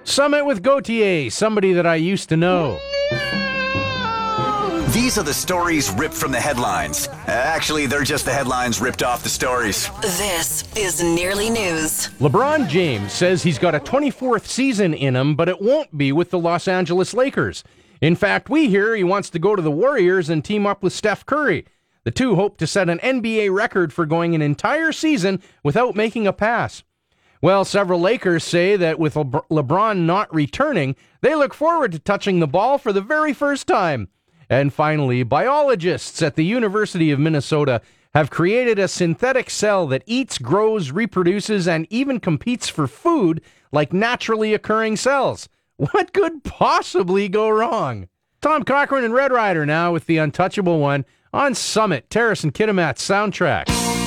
Summit with Gautier, somebody that I used to know. These are the stories ripped from the headlines. Actually, they're just the headlines ripped off the stories. This is Nearly News. LeBron James says he's got a 24th season in him, but it won't be with the Los Angeles Lakers. In fact, we hear he wants to go to the Warriors and team up with Steph Curry. The two hope to set an NBA record for going an entire season without making a pass. Well, several Lakers say that with LeBron not returning, they look forward to touching the ball for the very first time. And finally, biologists at the University of Minnesota have created a synthetic cell that eats, grows, reproduces, and even competes for food like naturally occurring cells. What could possibly go wrong? Tom Cochrane and Red Rider now with the untouchable one on Summit, Terrace and Kitimat's soundtrack.